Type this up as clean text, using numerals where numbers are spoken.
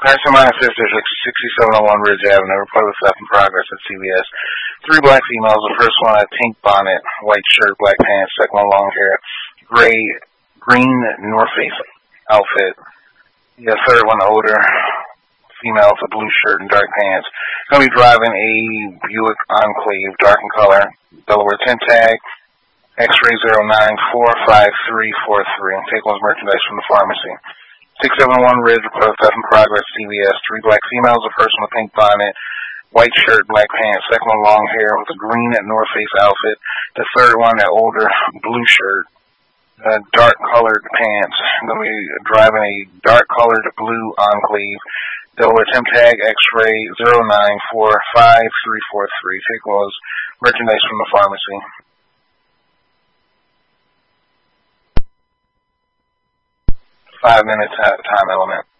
Maximize Sisters, 6701 Ridge Avenue, report of theft in progress at CVS. 3 black females, the first one a pink bonnet, white shirt, black pants, second one long hair, green North Face outfit. The third one older female with a blue shirt and dark pants. Going to be driving a Buick Enclave, dark in color, Delaware 10 tag, X-ray 09-45343. Take one's merchandise from the pharmacy. 671 Ridge, report of theft in progress, CVS. 3 black females, a person with a pink bonnet, white shirt, black pants, second one long hair with a green North Face outfit. The third one that older blue shirt, dark colored pants. Going to be driving a dark colored blue Enclave, Delaware 10 tag, X-ray 09-45343. Take one's merchandise from the pharmacy. 5 minutes time element.